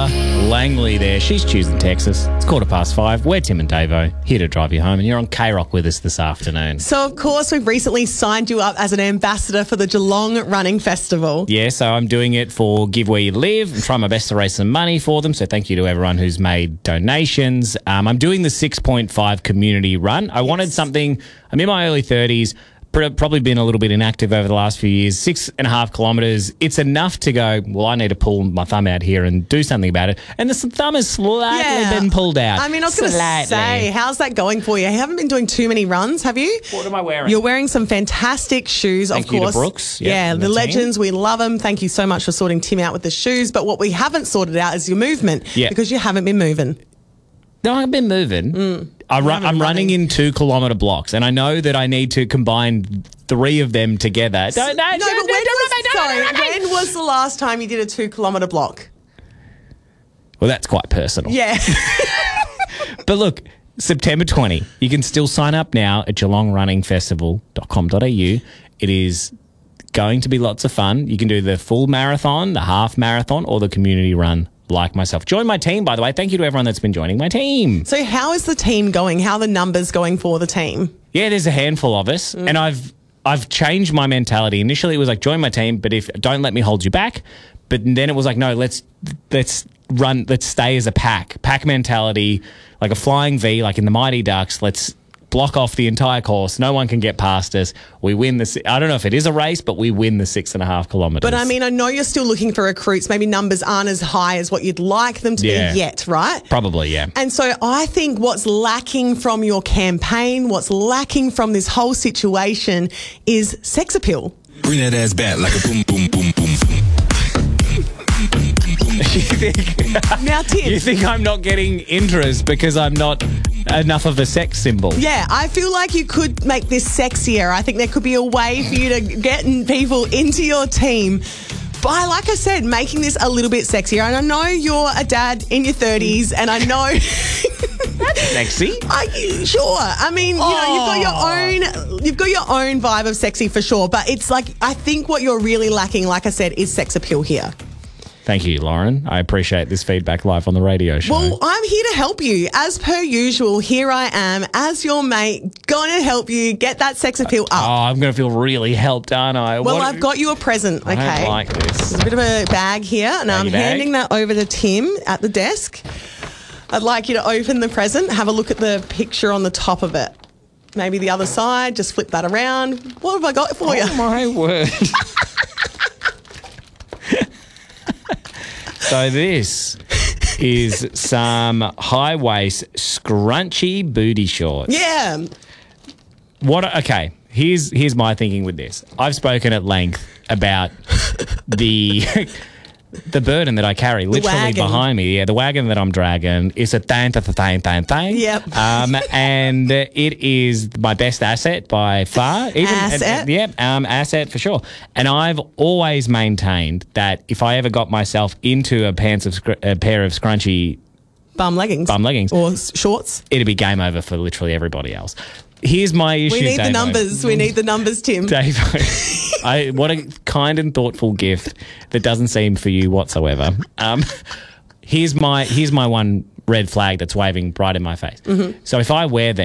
Laura Langley there. She's choosing Texas. It's 5:15. We're Tim and Davo, here to drive you home, and you're on K-Rock with us this afternoon. So, of course, we've recently signed you up as an ambassador for the Geelong Running Festival. Yeah, so I'm doing it for Give Where You Live. I'm trying my best to raise some money for them, so thank you to everyone who's made donations. I'm doing the 6.5 community run. I wanted something, I'm in my early 30s, probably been a little bit inactive over the last few years. 6.5 kilometres. It's enough to go, well, I need to pull my thumb out here and do something about it. And the thumb has slightly been pulled out. I mean, I was going to say, how's that going for you? You haven't been doing too many runs, have you? What am I wearing? You're wearing some fantastic shoes, Thank of course. you to Brooks. Yeah, the team. legends. We love them. Thank you so much for sorting Tim out with the shoes. But what we haven't sorted out is your movement because you haven't been moving. No, I've been moving. I'm running in 2 kilometre blocks, and I know that I need to combine 3 of them together. When was the last time you did a 2 kilometre block? Well, that's quite personal. Yeah. But look, September 20, you can still sign up now at geelongrunningfestival.com.au. It is going to be lots of fun. You can do the full marathon, the half marathon, or the community run like myself. Join my team, by the way. Thank you to everyone that's been joining my team. So how is the team going? How are the numbers going for the team? Yeah, there's a handful of us, and I've changed my mentality. Initially, it was like, join my team, but don't let me hold you back. But then it was like, no, let's stay as a pack mentality, like a flying V, like in the Mighty Ducks. Let's block off the entire course. No one can get past us. We win the. I don't know if it is a race, but we win the 6.5 kilometres. But I mean, I know you're still looking for recruits. Maybe numbers aren't as high as what you'd like them to be yet, right? Probably, yeah. And so I think what's lacking from your campaign, what's lacking from this whole situation is sex appeal. Bring that ass back like a boom, boom, boom, boom, boom. Now, Tim. You think I'm not getting interest because I'm not enough of a sex symbol? Yeah, I feel like you could make this sexier. I think there could be a way for you to get people into your team by, like I said, making this a little bit sexier. And I know you're a dad in your 30s, and I know... That's sexy. Sure. I mean, you know, you've got your own vibe of sexy for sure. But it's like, I think what you're really lacking, like I said, is sex appeal here. Thank you, Lauren. I appreciate this feedback live on the radio show. Well, I'm here to help you. As per usual, here I am as your mate, going to help you get that sex appeal up. Oh, I'm going to feel really helped, aren't I? Well, I've got you a present, okay? I don't like this. There's a bit of a bag here, and I'm handing that over to Tim at the desk. I'd like you to open the present, have a look at the picture on the top of it. Maybe the other side, just flip that around. What have I got for you? Oh, my word. So this is some high-waist scrunchy booty shorts. Yeah. Okay, here's my thinking with this. I've spoken at length about the burden that I carry literally behind me. Yeah, the wagon that I'm dragging is a thang. Yep. And it is my best asset by far. Asset? Asset for sure. And I've always maintained that if I ever got myself into a pair of scrunchy bum leggings or shorts, it'd be game over for literally everybody else. Here's my issue, We need Davo. the numbers. We need the numbers, Tim. Davo, what a kind and thoughtful gift that doesn't seem for you whatsoever. Here's my one red flag that's waving right in my face. So if I wear them,